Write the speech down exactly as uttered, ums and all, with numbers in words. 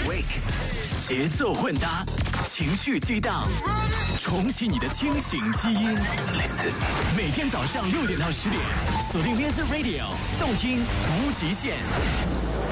Awake， 节奏混搭，情绪激荡，重启你的清醒基因。每天早上六点到十点，锁定 Music Radio， 动听无极限。